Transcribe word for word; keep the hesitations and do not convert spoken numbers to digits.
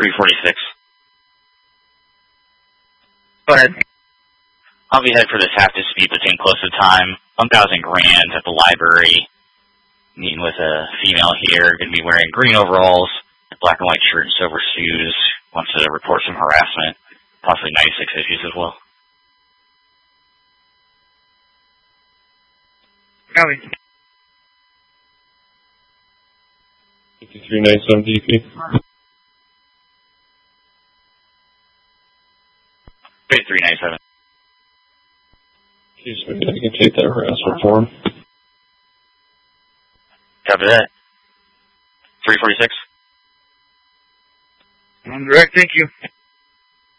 three forty-six. Go ahead. I'll be headed for this half dispute between close to time. one thousand grand at the library. Meeting with a female here. Going to be wearing green overalls, black and white shirt, and silver shoes. Wants to report some harassment. Possibly ninety-six issues as well. Copy. fifty-three ninety-seven D P. fifty-three ninety-seven. Excuse me, I can take that harassment form. Copy that. three forty-six. On direct, thank you.